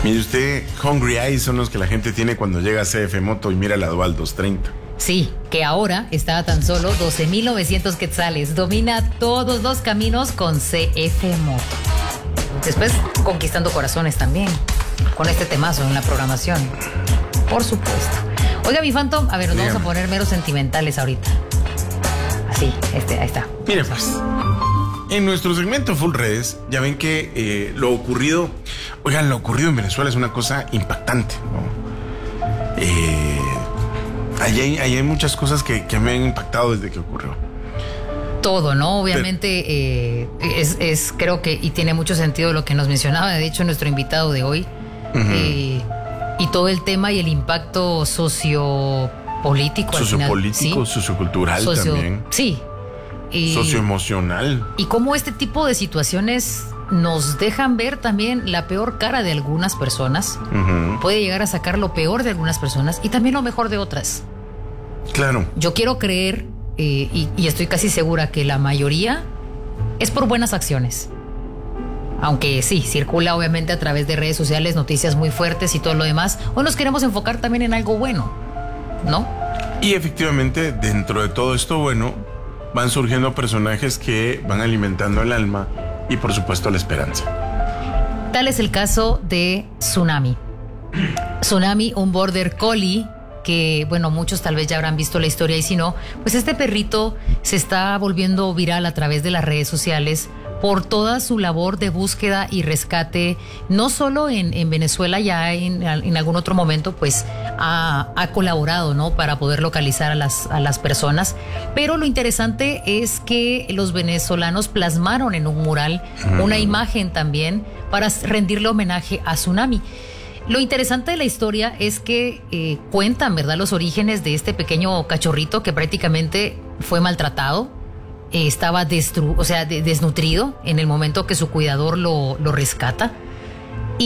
Mire usted, Hungry Eyes son los que la gente tiene cuando llega a CF Moto y mira la Dual 230. Sí, que ahora está a tan solo 12,900 quetzales. Domina todos los caminos con CF Moto. Después conquistando corazones también, con este temazo en la programación. Por supuesto. Oiga, mi Phantom, a ver, nos vamos a poner meros sentimentales ahorita. Así, ahí está. Mire, pues, en nuestro segmento Full Redes, ya ven que lo ocurrido en Venezuela es una cosa impactante, ¿no? Ahí hay muchas cosas que me han impactado desde que ocurrió. Todo, ¿no? Obviamente creo que, y tiene mucho sentido lo que nos mencionaba, de hecho, nuestro invitado de hoy. Y todo el tema y el impacto sociopolítico. Sociopolítico, ¿sí? Sociocultural también. Sí. Socioemocional. Y cómo este tipo de situaciones nos dejan ver también la peor cara de algunas personas. Puede llegar a sacar lo peor de algunas personas y también lo mejor de otras. Claro. Yo quiero creer, y estoy casi segura que la mayoría es por buenas acciones. Aunque sí, circula obviamente a través de redes sociales noticias muy fuertes y todo lo demás. Hoy nos queremos enfocar también en algo bueno, ¿no? Y efectivamente, dentro de todo esto bueno, van surgiendo personajes que van alimentando el alma y, por supuesto, la esperanza. Tal es el caso de Tsunami. Tsunami, un border collie que, bueno, muchos tal vez ya habrán visto la historia y si no, pues este perrito se está volviendo viral a través de las redes sociales por toda su labor de búsqueda y rescate, no solo en Venezuela, ya en algún otro momento, pues ha colaborado, ¿no? Para poder localizar a las personas. Pero lo interesante es que los venezolanos plasmaron en un mural una imagen también para rendirle homenaje a Tsunami. Lo interesante de la historia es que cuentan, ¿verdad?, los orígenes de este pequeño cachorrito que prácticamente fue maltratado. Estaba desnutrido en el momento que su cuidador lo rescata.